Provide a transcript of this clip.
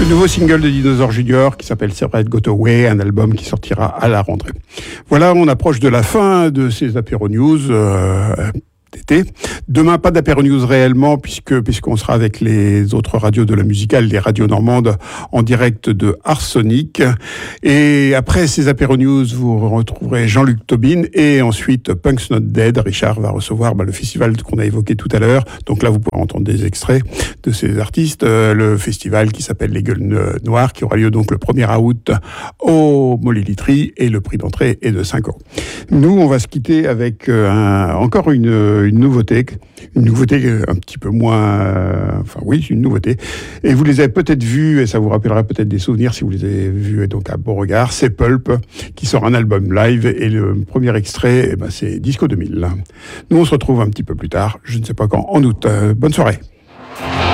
Le nouveau single de Dinosaur Junior qui s'appelle Separate Got Away, un album qui sortira à la rentrée. Voilà, on approche de la fin de ces apéro news d'été. Demain, pas d'apéro news réellement puisqu'on sera avec les autres radios de la musicale, les radios normandes en direct de Arsenic. Et après ces apéro news, vous retrouverez Jean-Luc Tobin et ensuite Punk's Not Dead. Richard va recevoir le festival qu'on a évoqué tout à l'heure. Donc là, vous pourrez entendre des extraits de ces artistes. Le festival qui s'appelle Les Gueules Noires, qui aura lieu donc le 1er août au Molly Litry, et le prix d'entrée est de 5 €. Nous, on va se quitter avec encore une nouveauté un petit peu moins... une nouveauté. Et vous les avez peut-être vus, et ça vous rappellera peut-être des souvenirs si vous les avez vus donc à Beauregard. C'est Pulp, qui sort un album live, et le premier extrait, c'est Disco 2000. Nous, on se retrouve un petit peu plus tard, je ne sais pas quand, en août. Bonne soirée.